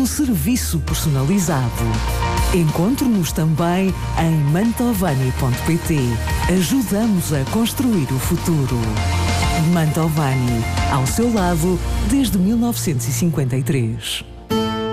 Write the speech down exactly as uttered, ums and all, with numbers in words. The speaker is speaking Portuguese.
um serviço personalizado. Encontre-nos também em mantovani ponto pt. Ajudamos a construir o futuro. Mantovani, ao seu lado desde mil novecentos e cinquenta e três.